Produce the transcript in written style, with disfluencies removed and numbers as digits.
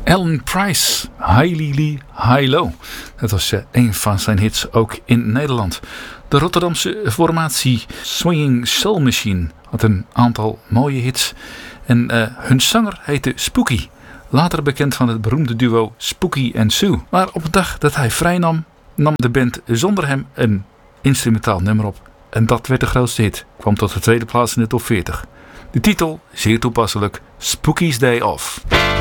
Alan Price, High Lee, High Low. Dat was een van zijn hits ook in Nederland. De Rotterdamse formatie Swinging Soul Machine had een aantal mooie hits. En hun zanger heette Spooky. Later bekend van het beroemde duo Spooky and Sue. Maar op een dag dat hij vrij nam de band zonder hem een instrumentaal nummer op. En dat werd de grootste hit. Kwam tot de tweede plaats in de top 40. De titel, zeer toepasselijk, Spooky's Day Off.